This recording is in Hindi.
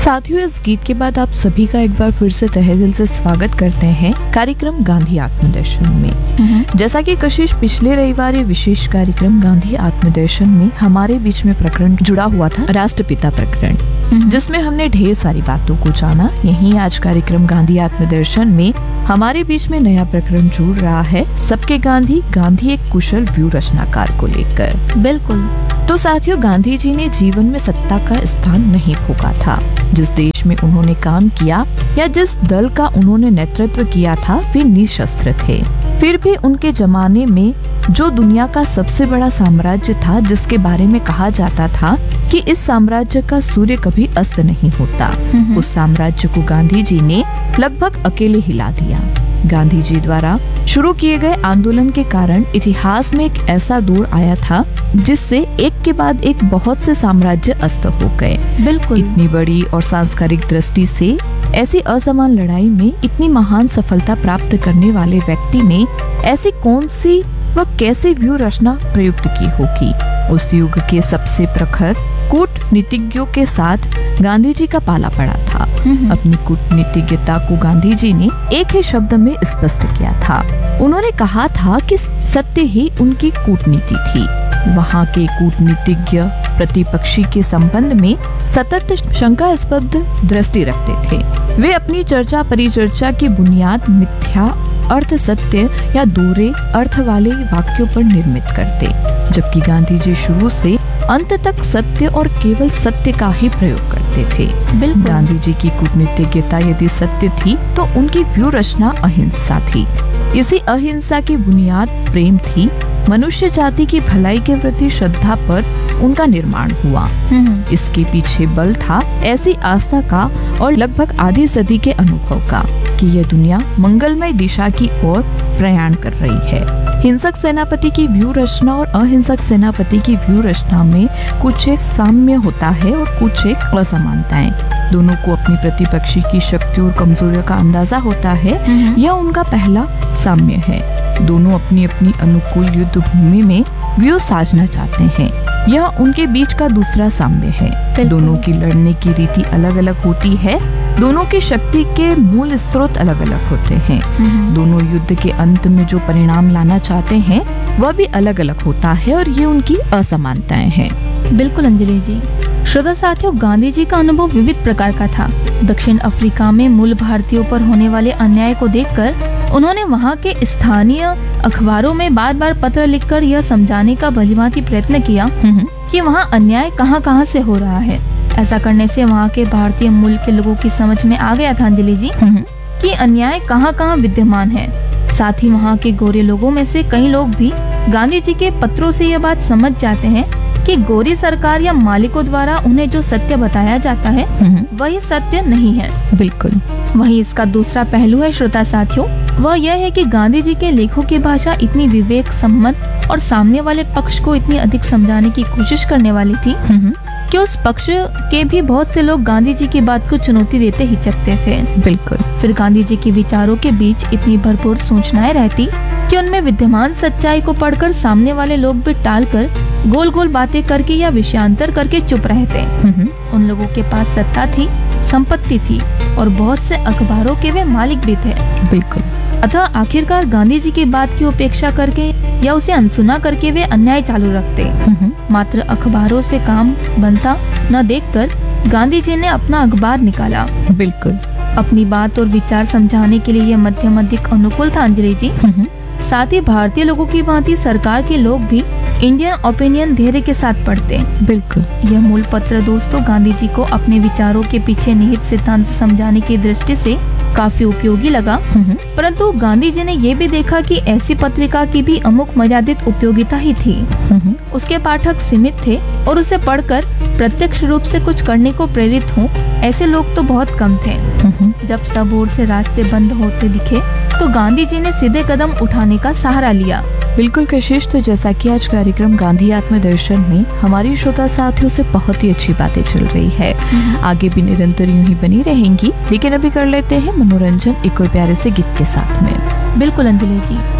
साथियों, इस गीत के बाद आप सभी का एक बार फिर से तहे दिल से स्वागत करते हैं कार्यक्रम गांधी आत्मदर्शन में। जैसा कि कशिश पिछले रविवार ये विशेष कार्यक्रम गांधी आत्मदर्शन में हमारे बीच में प्रकरण जुड़ा हुआ था, राष्ट्रपिता प्रकरण, जिसमें हमने ढेर सारी बातों को जाना। यहीं आज कार्यक्रम गांधी आत्मदर्शन में हमारे बीच में नया प्रकरण जुड़ रहा है, सबके गांधी, गांधी एक कुशल व्यू रचनाकार को लेकर। बिल्कुल। तो साथियों, गांधी जी ने जीवन में सत्ता का स्थान नहीं भोगा था। जिस देश में उन्होंने काम किया या जिस दल का उन्होंने नेतृत्व किया था, वे निशस्त्र थे। फिर भी उनके जमाने में जो दुनिया का सबसे बड़ा साम्राज्य था, जिसके बारे में कहा जाता था कि इस साम्राज्य का सूर्य कभी अस्त नहीं होता, उस साम्राज्य को गांधी जी ने लगभग अकेले हिला दिया। गांधी जी द्वारा शुरू किए गए आंदोलन के कारण इतिहास में एक ऐसा दौर आया था जिससे एक के बाद एक बहुत से साम्राज्य अस्त हो गए। बिल्कुल। इतनी बड़ी और सांस्कृतिक दृष्टि से ऐसी असमान लड़ाई में इतनी महान सफलता प्राप्त करने वाले व्यक्ति ने ऐसी कौन सी व कैसे व्यू रचना प्रयुक्त की होगी। उस युग के सबसे प्रखर कूटनीतिज्ञों के साथ गांधी जी का पाला पड़ा था। अपनी कूटनीतिज्ञता को गांधी जी ने एक ही शब्द में स्पष्ट किया था। उन्होंने कहा था कि सत्य ही उनकी कूटनीति थी। वहाँ के कूटनीतिज्ञ प्रतिपक्षी के संबंध में सतत शंकास्पद दृष्टि रखते थे। वे अपनी चर्चा परिचर्चा की बुनियाद मिथ्या अर्थ सत्य या दोहरे अर्थ वाले वाक्यों पर निर्मित करते, जबकि गांधी जी शुरू से अंत तक सत्य और केवल सत्य का ही प्रयोग करते थे। गांधी जी की कूटनीतिज्ञता यदि सत्य थी तो उनकी व्यू रचना अहिंसा थी। इसी अहिंसा की बुनियाद प्रेम थी। मनुष्य जाति की भलाई के प्रति श्रद्धा पर उनका निर्माण हुआ। इसके पीछे बल था ऐसी आस्था का और लगभग आधी सदी के अनुभव का कि यह दुनिया मंगलमय दिशा की ओर प्रयाण कर रही है। हिंसक सेनापति की व्यू रचना और अहिंसक सेनापति की व्यू रचना में कुछ एक साम्य होता है और कुछ एक असमानताएं। दोनों को अपनी प्रतिपक्षी की शक्ति और कमजोरियों का अंदाजा होता है। यह उनका पहला साम्य है। दोनों अपनी अपनी अनुकूल युद्ध भूमि में व्यू साजना चाहते हैं। यह उनके बीच का दूसरा साम्य है। दोनों की लड़ने की रीति अलग अलग होती है। दोनों की शक्ति के मूल स्रोत अलग अलग होते हैं। दोनों युद्ध के अंत में जो परिणाम लाना चाहते हैं वह भी अलग अलग होता है और ये उनकी असमानताएं हैं। बिल्कुल अंजलि जी। श्रोता साथियों, गांधी जी का अनुभव विविध प्रकार का था। दक्षिण अफ्रीका में मूल भारतीयों पर होने वाले अन्याय को देखकर उन्होंने वहां के स्थानीय अखबारों में बार बार पत्र लिखकर यह समझाने का भलीभांति प्रयत्न किया कि वहां अन्याय कहां से हो रहा है। ऐसा करने से वहां के भारतीय मूल के लोगों की समझ में आ गया था अंजलि जी कि अन्याय कहां विद्यमान है। साथ ही वहां के गोरे लोगों में से कई लोग भी गांधी जी के पत्रों से यह बात समझ जाते हैं कि गोरी सरकार या मालिकों द्वारा उन्हें जो सत्य बताया जाता है वही सत्य नहीं है। बिल्कुल। वही इसका दूसरा पहलू है श्रोता साथियों, वह यह है कि गांधी जी के लेखों की भाषा इतनी विवेक सम्मत और सामने वाले पक्ष को इतनी अधिक समझाने की कोशिश करने वाली थी कि उस पक्ष के भी बहुत से लोग गांधी जी की बात को चुनौती देते हिचकते थे। बिल्कुल। फिर गांधी जी के विचारों के बीच इतनी भरपूर सूचनाएं रहती कि उनमें विद्यमान सच्चाई को पढ़कर सामने वाले लोग भी टालकर गोल गोल बातें करके या विषयांतर करके चुप रहते। उन लोगों के पास सत्ता थी, संपत्ति थी और बहुत से अखबारों के वे मालिक भी थे। बिल्कुल। अतः आखिरकार गांधी जी की बात की उपेक्षा करके या उसे अनसुना करके वे अन्याय चालू रखते। मात्र अखबारों से काम बनता न देखकर गांधी जी ने अपना अखबार निकाला। बिल्कुल। अपनी बात और विचार समझाने के लिए यह मध्यम अधिक अनुकूल था अंजलि जी। साथ ही भारतीय लोगों की भांति सरकार के लोग भी इंडियन ओपिनियन धैर्य के साथ पढ़ते। बिल्कुल। यह मूल पत्र दोस्तों गांधी जी को अपने विचारों के पीछे निहित सिद्धांत समझाने की दृष्टि से काफी उपयोगी लगा। परंतु गांधी जी ने ये भी देखा कि ऐसी पत्रिका की भी अमुक मर्यादित उपयोगिता ही थी। उसके पाठक सीमित थे और उसे पढ़कर प्रत्यक्ष रूप से कुछ करने को प्रेरित हों, ऐसे लोग तो बहुत कम थे। जब सब ओर से रास्ते बंद होते दिखे तो गांधी जी ने सीधे कदम उठाने का सहारा लिया। बिल्कुल कशिश, तो जैसा कि आज कार्यक्रम गांधी आत्मदर्शन में हमारी श्रोता साथियों से बहुत ही अच्छी बातें चल रही है, आगे भी निरंतर यूं ही बनी रहेंगी। लेकिन अभी कर लेते हैं मनोरंजन एक और प्यारे से गीत के साथ में। बिल्कुल अंजलि जी।